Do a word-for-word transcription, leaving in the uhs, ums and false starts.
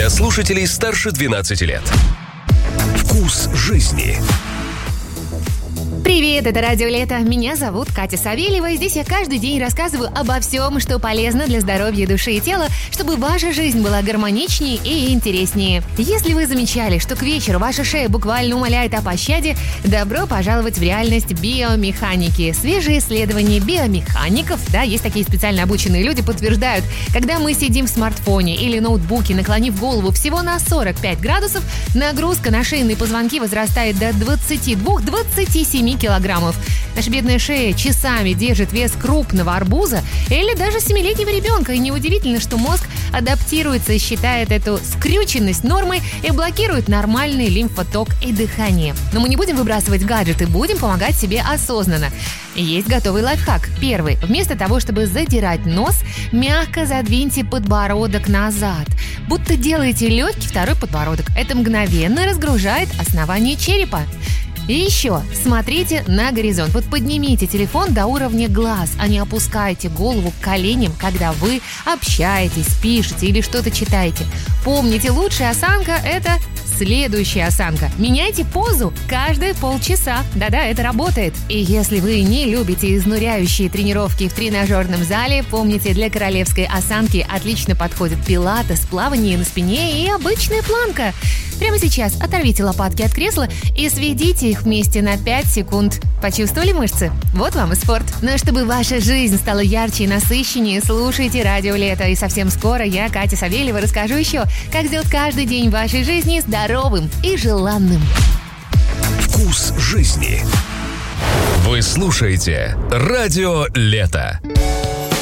для слушателей старше двенадцати лет. Вкус жизни. Привет, это Радио Лето. Меня зовут Катя Савельева, и здесь я каждый день рассказываю обо всем, что полезно для здоровья души и тела, чтобы ваша жизнь была гармоничнее и интереснее. Если вы замечали, что к вечеру ваша шея буквально умоляет о пощаде, добро пожаловать в реальность биомеханики. Свежие исследования биомехаников, да, есть такие специально обученные люди, подтверждают, когда мы сидим в смартфоне или ноутбуке, наклонив голову всего на сорок пять градусов, нагрузка на шейные позвонки возрастает до двадцати двух - двадцати семи килограммов. Наша бедная шея часами держит вес крупного арбуза или даже семилетнего ребенка. И неудивительно, что мозг адаптируется и считает эту скрюченность нормой и блокирует нормальный лимфоток и дыхание. Но мы не будем выбрасывать гаджеты, будем помогать себе осознанно. Есть готовый лайфхак. Первый. Вместо того, чтобы задирать нос, мягко задвиньте подбородок назад. Будто делаете легкий второй подбородок. Это мгновенно разгружает основание черепа. И еще, смотрите на горизонт. Вот поднимите телефон до уровня глаз, а не опускайте голову к коленям, когда вы общаетесь, пишете или что-то читаете. Помните, лучшая осанка – это следующая осанка. Меняйте позу каждые полчаса. Да-да, это работает. И если вы не любите изнуряющие тренировки в тренажерном зале, помните, для королевской осанки отлично подходят пилатес, плавание на спине и обычная планка. Прямо сейчас оторвите лопатки от кресла и сведите их вместе на пять секунд. Почувствовали мышцы? Вот вам и спорт. Но чтобы ваша жизнь стала ярче и насыщеннее, слушайте Радио Лето. И совсем скоро я, Катя Савельева, расскажу еще, как сделать каждый день вашей жизни здоровым и желанным. Вкус жизни. Вы слушаете Радио Лето.